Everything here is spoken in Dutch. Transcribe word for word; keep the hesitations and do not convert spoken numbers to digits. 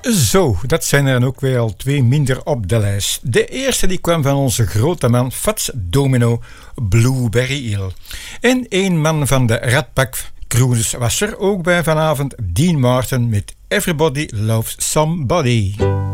Zo, dat zijn er dan ook weer al twee minder op de lijst. De eerste die kwam van onze grote man Fats Domino, Blueberry Hill. En één man van de Rat Cruise was er ook bij vanavond, Dean Martin met Everybody Loves Somebody.